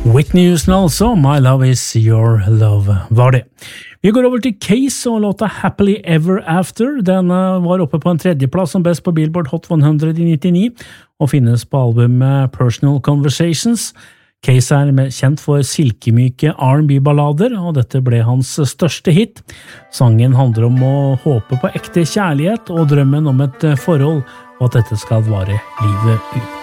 Whitney Houston altså, My Love Is Your Love var det. Vi går over til Case og låta Happily Ever After. Den var oppe på en tredjeplass som best på Billboard Hot 100 i 99 og finnes på albumet Personal Conversations. Case kjent for silkemyke R&B-ballader, og dette ble hans største hit. Sangen handler om å håpe på ekte kjærlighet og drømmen om et forhold, og at dette skal vare livet ut.